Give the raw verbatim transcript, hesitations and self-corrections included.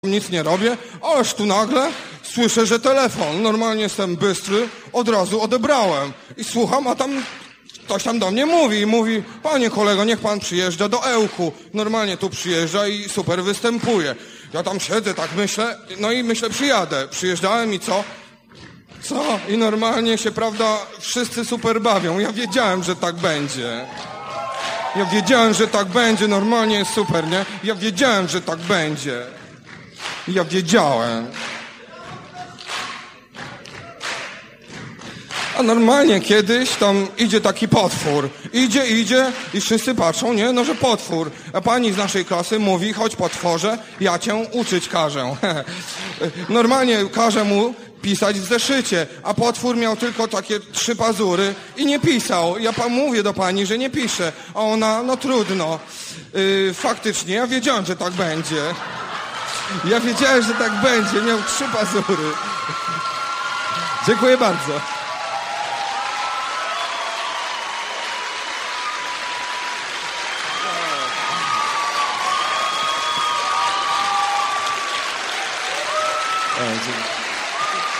Nic nie robię, ależ tu nagle słyszę, że telefon. Normalnie jestem bystry, od razu odebrałem. I słucham, a tam ktoś tam do mnie mówi. I mówi, panie kolego, niech pan przyjeżdża do Ełku. Normalnie tu przyjeżdża i super występuje. Ja tam siedzę, tak myślę, no i myślę, przyjadę. Przyjeżdżałem i co? Co? I normalnie się, prawda, wszyscy super bawią. Ja wiedziałem, że tak będzie. Ja wiedziałem, że tak będzie. Normalnie jest super, nie? Ja wiedziałem, że tak będzie. Ja wiedziałem. A normalnie kiedyś tam idzie taki potwór. Idzie, idzie i wszyscy patrzą, nie? No, że potwór. A pani z naszej klasy mówi, chodź potworze, ja cię uczyć każę. Normalnie każę mu pisać w zeszycie, a potwór miał tylko takie trzy pazury i nie pisał. Ja pan mówię do pani, że nie pisze. A ona, no trudno. Yy, faktycznie, ja wiedziałem, że tak będzie. Ja wiedziałem, że tak będzie. Miał trzy pazury. Dziękuję bardzo. O, dziękuję.